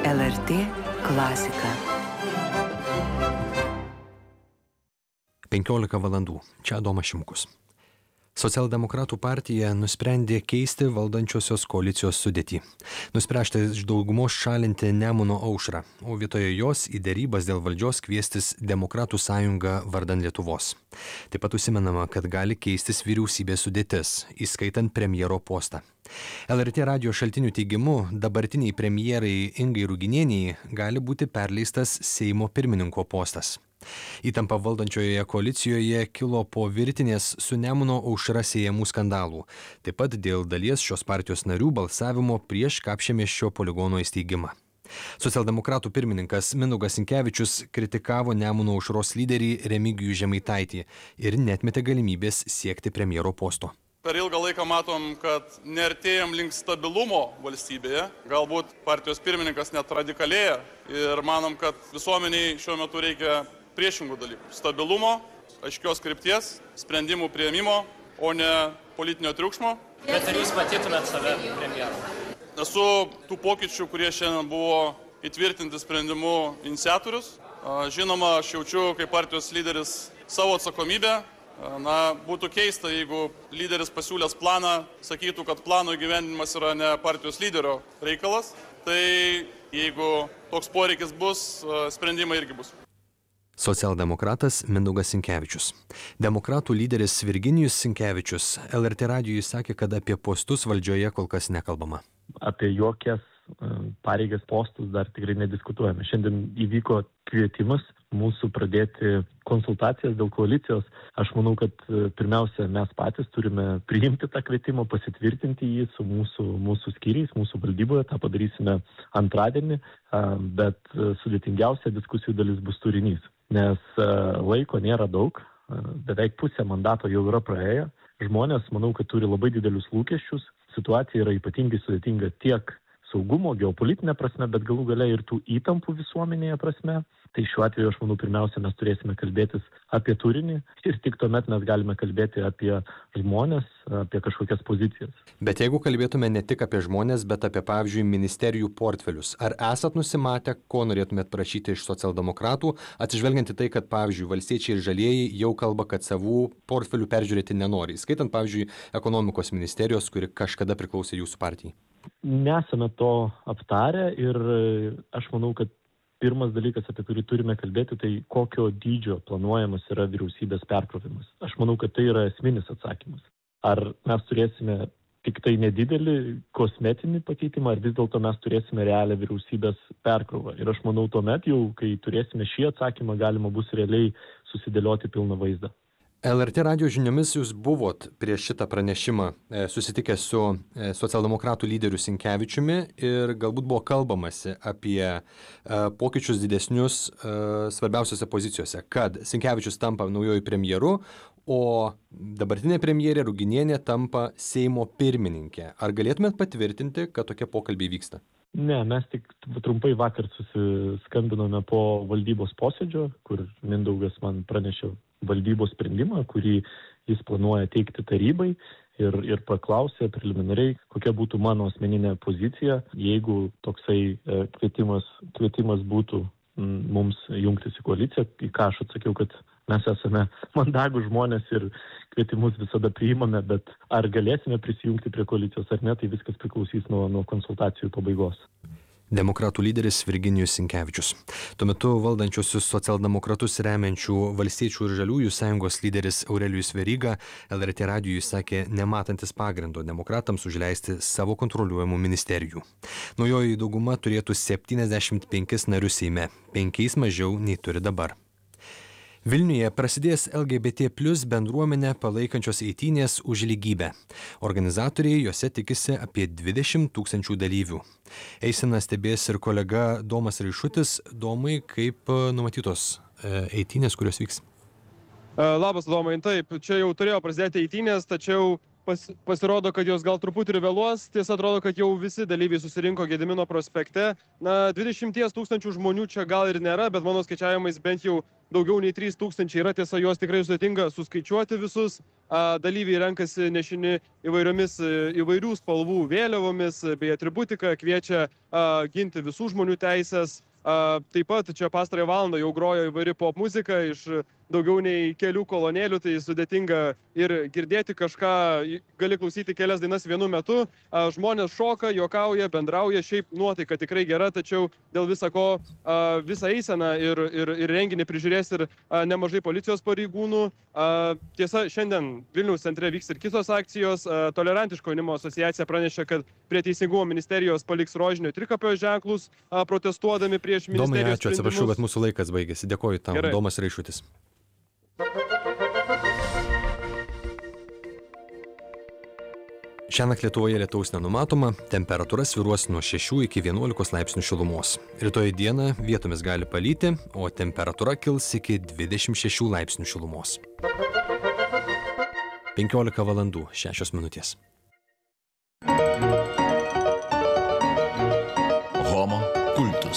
LRT klasika. 15 valandų. Čia Adomas Šimkus. Socialdemokratų partija nusprendė keisti valdančiosios koalicijos sudėtį. Nuspręsta iš daugumos šalinti Nemuno aušrą, o vietoje jos į derybas dėl valdžios kviestis Demokratų sąjungą vardan Lietuvos. Taip pat užsimenama, kad gali keistis vyriausybės sudėtis, įskaitant premjero postą. LRT radijo šaltinių teigimu, dabartiniai premjerai Ingai Ruginienei gali būti perleistas Seimo pirmininko postas. Įtampa valdančioje koalicijoje kilo po virtinės su Nemuno aušra siejamų skandalų, taip pat dėl dalies šios partijos narių balsavimo prieš Kapčiamiesčio poligono įsteigimą. Socialdemokratų pirmininkas Mindaugas Sinkevičius kritikavo Nemuno aušros lyderį Remigijų Žemaitaitį ir neatmetė galimybės siekti premjero posto. Per ilgą laiką matom, kad neartėjom link stabilumo valstybėje, galbūt partijos pirmininkas net radikalėja ir manom, kad visuomeniai šiuo metu reikia priešingų dalykų. Stabilumo, aiškios krypties, sprendimų priėmimo, o ne politinio triukšmo. Bet ar jūs matytumėt save premjeru? Esu tų pokyčių, kurie šiandien buvo įtvirtinti sprendimu iniciatorius. Žinoma, aš jaučiu kaip partijos lyderis savo atsakomybę. Būtų keista, jeigu lyderis pasiūlęs planą sakytų, kad plano įgyvendinimas yra ne partijos lyderio reikalas. Tai jeigu toks poreikis bus, sprendimai irgi bus. Socialdemokratas Mindaugas Sinkevičius. Demokratų lyderis Virginijus Sinkevičius LRT radijui sakė, kad apie postus valdžioje kol kas nekalbama. Apie jokias pareigas postus dar tikrai nediskutuojame. Šiandien įvyko kvietimas mūsų pradėti konsultacijas dėl koalicijos. Aš manau, kad pirmiausia, mes patys turime priimti tą kvietimą, pasitvirtinti jį su mūsų skyriais, mūsų valdyboje. Ta padarysime antradienį, bet sudėtingiausia diskusijų dalis bus turinys. Nes laiko nėra daug, beveik pusė mandato jau yra praėję. Žmonės, manau, kad turi labai didelius lūkesčius. Situacija yra ypatingai sudėtinga tiek saugumo, geopolitinė prasme, bet galų gale ir tų įtampų visuomenėje prasme. Tai šiuo atveju, aš manau, pirmiausia, mes turėsime kalbėtis apie turinį ir tik tuomet mes galime kalbėti apie žmonės, apie kažkokias pozicijas. Bet jeigu kalbėtume ne tik apie žmonės, bet apie, pavyzdžiui, ministerijų portfelius, ar esat nusimatę, ko norėtumėt prašyti iš socialdemokratų, atsižvelgiant į tai, kad, pavyzdžiui, valstiečiai ir žalieji jau kalba, kad savų portfelių peržiūrėti nenori, skaitant, pavyzdžiui, ekonomikos ministerijos, kuri kažkada priklausė jūsų partijai? Nesame to aptarę ir aš manau, kad pirmas dalykas, apie kurį turime kalbėti, tai kokio dydžio planuojamas yra vyriausybės perkrovimas. Aš manau, kad tai yra esminis atsakymas. Ar mes turėsime tik tai nedidelį kosmetinį pakeitimą, ar vis dėlto mes turėsime realią vyriausybės perkrovą. Ir aš manau, tuomet jau, kai turėsime šį atsakymą, galima bus realiai susidėlioti pilną vaizdą. LRT radijo žiniomis jūs buvot prieš šitą pranešimą susitikę su socialdemokratų lyderiu Sinkevičiumi ir galbūt buvo kalbamasi apie pokyčius didesnius svarbiausiose pozicijose, kad Sinkevičius tampa naujoju premjeru, o dabartinė premjerė Ruginienė tampa Seimo pirmininkė. Ar galėtumėt patvirtinti, kad tokie pokalbiai vyksta? Ne, mes tik trumpai vakar susiskambinome po valdybos posėdžio, kur Mindaugas man pranešė valdybos sprendimą, kurį jis planuoja teikti tarybai ir paklausė preliminariai, kokia būtų mano asmeninė pozicija, jeigu toksai kvietimas būtų mums jungtis į koaliciją, į ką aš atsakiau, kad mes esame mandagų žmonės ir kvietimus visada priimame, bet ar galėsime prisijungti prie koalicijos ar ne, tai viskas priklausys nuo konsultacijų pabaigos. Demokratų lyderis Virginijus Sinkevičius. Tuo metu valdančiosius socialdemokratus remiančių Valstiečių ir Žaliųjų sąjungos lyderis Aurelijus Veryga LRT radijui sakė, nematantis pagrindo demokratams užleisti savo kontroliuojamų ministerijų. Naujoji dauguma turėtų 75 narius Seime, 5 mažiau nei turi dabar. Vilniuje prasidės LGBT+ bendruomenę palaikančios eitynės už lygybę. Organizatoriai juose tikisi apie 20 000 dalyvių. Eiseną stebės ir kolega Domas Raišutis. Domai, kaip numatytos eitynės, kurios vyks? Labas, Domai. Taip, čia jau turėjo prasidėti eitynės, tačiau pasirodo, kad jos gal truputį ir vėluos. Tiesa, atrodo, kad jau visi dalyviai susirinko Gedimino prospekte. 20 000 žmonių čia gal ir nėra, bet mano skaičiavimais bent jau daugiau nei 3 000 yra. Tiesa, juos tikrai sudėtinga suskaičiuoti visus. Dalyviai renkasi nešini įvairių spalvų vėliavomis bei atributika, kviečia ginti visų žmonių teisės. Taip pat čia pastarąją valandą jau grojo įvairi pop muzika iš daugiau nei kelių kolonėlių, tai sudėtinga ir girdėti kažką, gali klausyti kelias dainas vienu metu. Žmonės šoka, juokauja, bendrauja, šiaip nuotaika tikrai gera, tačiau dėl visa ko visą eiseną ir renginį prižiūrės ir nemažai policijos pareigūnų. Tiesa, šiandien Vilniaus centre vyks ir kitos akcijos. Tolerantiško jaunimo asociacija pranešė, kad prie Teisingumo ministerijos paliks rožinio trikapio ženklus, protestuodami prieš ministerijos Domai, ačiū, sprendimus. atsiprašau, bet mūsų laikas baigėsi. Dėkoju tau, Gerai. Domas Raišutis. Šiąnakt Lietuvoje lietaus nenumatoma, temperatūra svyruos nuo 6 iki 11 laipsnių šilumos. Rytoj dieną vietomis gali palyti, o temperatūra kils iki 26 laipsnių šilumos. 15 valandų 6 minutės. Homo kultus.